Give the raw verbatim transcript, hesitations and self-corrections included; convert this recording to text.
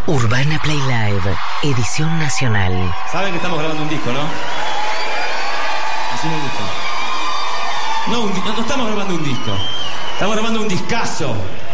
Urbana Play Live, edición nacional. Saben que estamos grabando un disco, ¿no? Así me gusta. No, un, no, no estamos grabando un disco. Estamos grabando un discazo.